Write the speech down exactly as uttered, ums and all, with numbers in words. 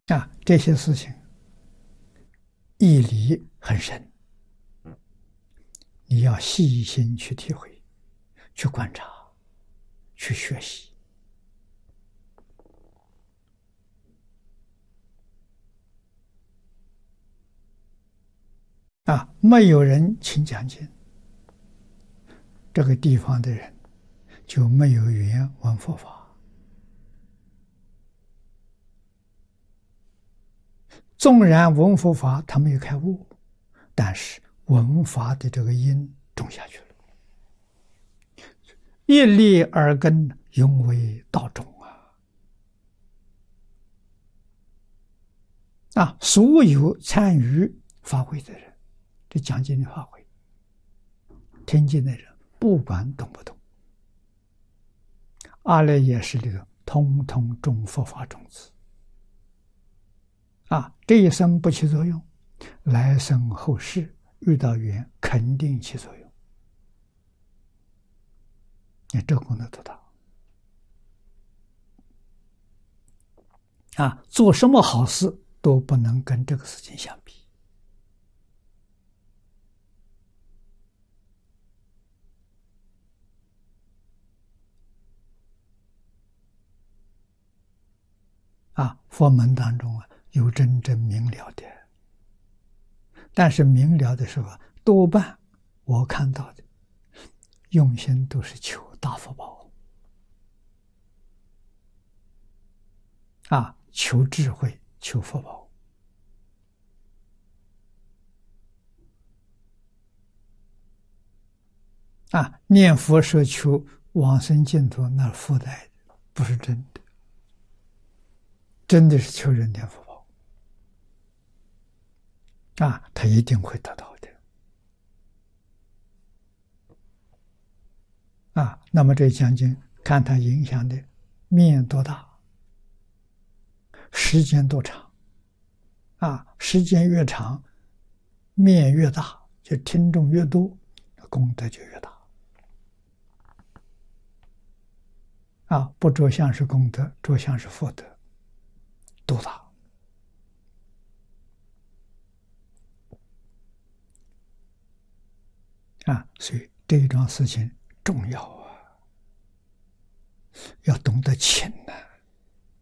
啊，这些事情义理很深，你要细心去体会、去观察、去学习。啊，没有人请讲经，这个地方的人就没有缘闻佛法。纵然闻佛法，他没有开悟，但是闻法的这个因种下去了，一粒耳根，永为道种啊！啊，所有参与法会的人，这讲经的法会，听经的人，不管懂不懂，阿赖耶识里头，通通种佛法种子。啊，这一生不起作用，来生后世遇到缘肯定起作用。你这功德多大啊！做什么好事都不能跟这个事情相比。啊，佛门当中啊，有真正明了的，但是明了的时候，多半我看到的用心都是求大福报啊，求智慧，求福报啊，念佛是求往生净土，那附带的，不是真的，真的是求人天福报啊，他一定会得到的啊。那么这讲经看它影响的面多大，时间多长啊？时间越长，面越大，就听众越多，功德就越大啊！不着相是功德，着相是福德，多大啊！所以这一桩事情重要啊，要懂得请啊。